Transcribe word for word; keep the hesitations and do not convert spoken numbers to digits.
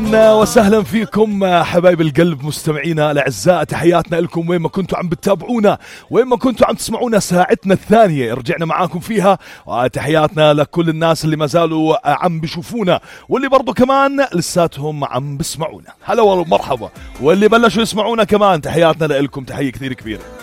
أهلا وسهلا فيكم حبايب القلب مستمعينا الأعزاء، تحياتنا لكم وين ما كنتوا عم بتتابعونا، وين ما كنتوا عم تسمعونا. ساعتنا الثانية رجعنا معاكم فيها، وتحياتنا لكل الناس اللي ما زالوا عم بشوفونا واللي برضو كمان لساتهم عم بسمعونا. هلا والله مرحبا، واللي بلشوا يسمعونا كمان تحياتنا لكم، تحية كثير كبيرة.